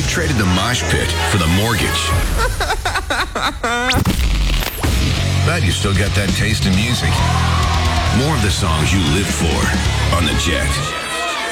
traded the mosh pit for the mortgage. But you still got that taste in music. More of the songs you live for on the Jet.